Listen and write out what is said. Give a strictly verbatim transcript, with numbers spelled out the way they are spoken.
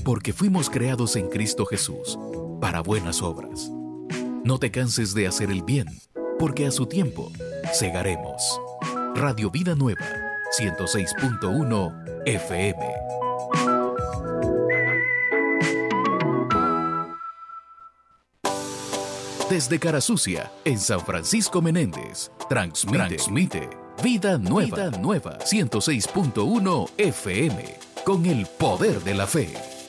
porque fuimos creados en Cristo Jesús para buenas obras. No te canses de hacer el bien, porque a su tiempo segaremos. Radio Vida Nueva, ciento seis punto uno F M. Desde Carasucia, en San Francisco Menéndez, transmite, transmite Vida Nueva, Vida Nueva, ciento seis punto uno F M, con el poder de la fe.